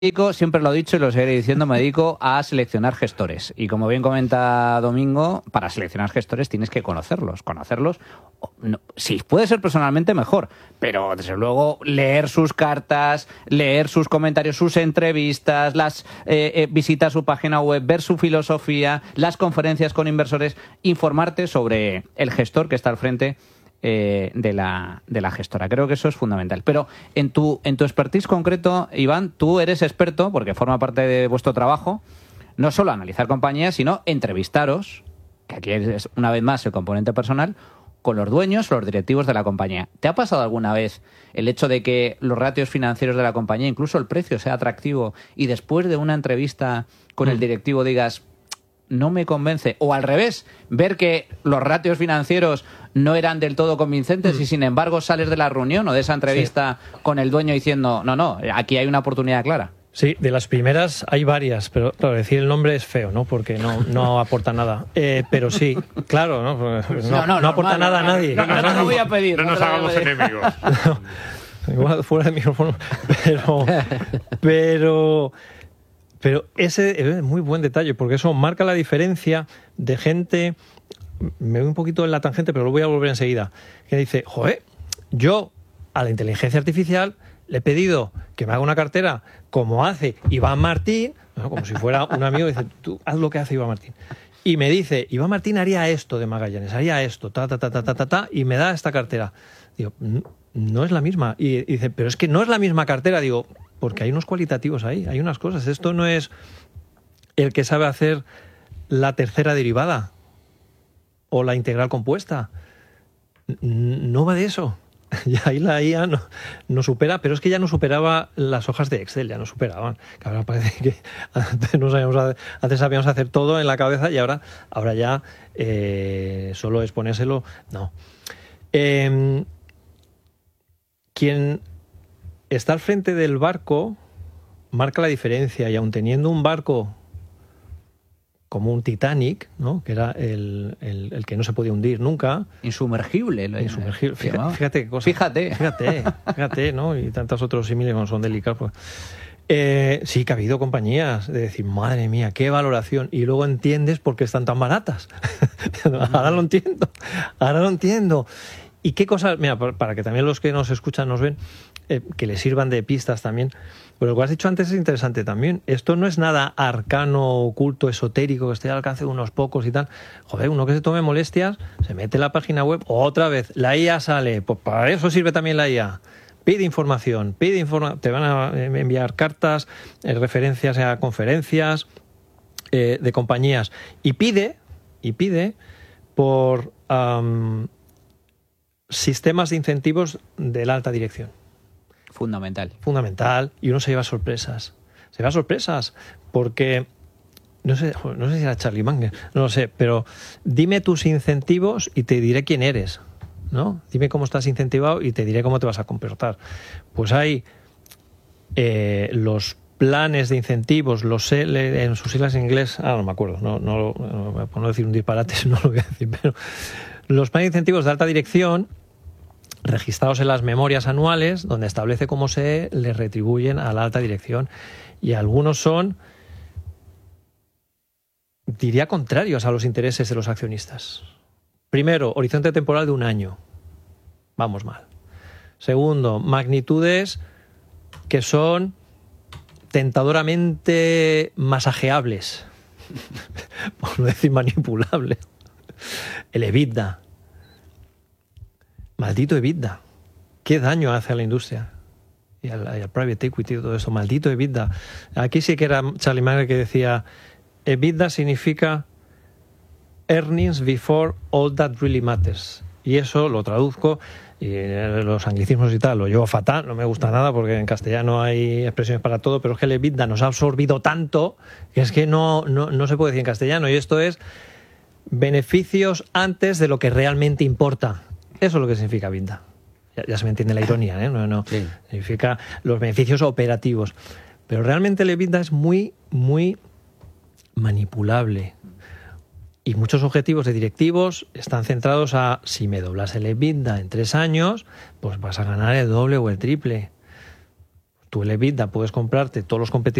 Siempre lo he dicho y lo seguiré diciendo, me dedico a seleccionar gestores. Y como bien comenta Domingo, para seleccionar gestores tienes que conocerlos. Si puede ser personalmente, mejor. Pero, desde luego, leer sus cartas, leer sus comentarios, sus entrevistas, visitar su página web, ver su filosofía, las conferencias con inversores, informarte sobre el gestor que está al frente de la gestora. Creo que eso es fundamental. Pero en tu expertise concreto, Iván, tú eres experto, porque forma parte de vuestro trabajo, no solo analizar compañías, sino entrevistaros, que aquí es una vez más el componente personal, con los dueños, los directivos de la compañía. ¿Te ha pasado alguna vez el hecho de que los ratios financieros de la compañía, incluso el precio, sea atractivo y después de una entrevista con el directivo digas, no me convence? O al revés, ver que los ratios financieros no eran del todo convincentes y sin embargo sales de la reunión o de esa entrevista con el dueño diciendo, no, aquí hay una oportunidad clara. Sí, de las primeras hay varias, pero claro, decir el nombre es feo, ¿no? Porque no aporta nada. Pero sí, claro, no aporta nada a nadie. No lo voy a pedir. No nos hagamos enemigos. Igual fuera del micrófono. Pero ese es muy buen detalle, porque eso marca la diferencia de gente. Me voy un poquito en la tangente, pero lo voy a volver enseguida. Que dice, joder, yo a la inteligencia artificial le he pedido que me haga una cartera como hace Iván Martín, ¿no? Como si fuera un amigo, dice, tú haz lo que hace Iván Martín. Y me dice, Iván Martín haría esto de Magallanes, haría esto, y me da esta cartera. Digo, no es la misma. Y dice, pero es que no es la misma cartera. Digo, porque hay unos cualitativos ahí, hay unas cosas. Esto no es el que sabe hacer la tercera derivada o la integral compuesta. No va de eso. Y ahí la IA no supera, pero es que ya no superaba las hojas de Excel, ya no superaban. Que ahora parece que antes sabíamos hacer todo en la cabeza y ahora ya solo es ponérselo. No. Quien está al frente del barco marca la diferencia, y aun teniendo un barco como un Titanic, ¿no? Que era el que no se podía hundir nunca. Insumergible. Insumergible. Fíjate qué cosa. Fíjate, ¿no? Y tantos otros símiles como son delicados. Pues. Sí que ha habido compañías de decir, madre mía, qué valoración. Y luego entiendes por qué están tan baratas. Ahora lo entiendo. ¿Y qué cosas? Mira, para que también los que nos escuchan nos ven, que les sirvan de pistas también. Pues lo que has dicho antes es interesante también. Esto no es nada arcano, oculto, esotérico, que esté al alcance de unos pocos y tal. Joder, uno que se tome molestias, se mete en la página web, otra vez, la IA sale. Pues para eso sirve también la IA. Pide información, te van a enviar cartas, referencias a conferencias de compañías. Y pide por sistemas de incentivos de la alta dirección. Fundamental. Y uno se lleva sorpresas. Porque no sé si era Charlie Munger, no lo sé, pero dime tus incentivos y te diré quién eres, ¿no? Dime cómo estás incentivado y te diré cómo te vas a comportar. Pues hay los planes de incentivos, en sus siglas en inglés, no me acuerdo, por no decir un disparate, no lo voy a decir, pero los planes de incentivos de alta dirección registrados en las memorias anuales, donde establece cómo se les retribuyen a la alta dirección. Y algunos son, diría, contrarios a los intereses de los accionistas. Primero, horizonte temporal de 1 año. Vamos mal. Segundo, magnitudes que son tentadoramente masajeables, por no decir manipulables. El EBITDA. Maldito EBITDA. ¿Qué daño hace a la industria? Y al private equity y todo eso. Maldito EBITDA. Aquí sí que era Charlie Munger que decía, EBITDA significa earnings before all that really matters. Y eso lo traduzco, y los anglicismos y tal, lo llevo fatal, no me gusta nada porque en castellano hay expresiones para todo, pero es que el EBITDA nos ha absorbido tanto que es que no se puede decir en castellano. Y esto es beneficios antes de lo que realmente importa. Eso es lo que significa EBITDA. Ya se me entiende la ironía, ¿eh? Sí. Significa los beneficios operativos. Pero realmente el EBITDA es muy, muy manipulable. Y muchos objetivos de directivos están centrados a, si me doblas el EBITDA en 3 años, pues vas a ganar el doble o el triple. tú el EBITDA puedes comprarte todos los competidores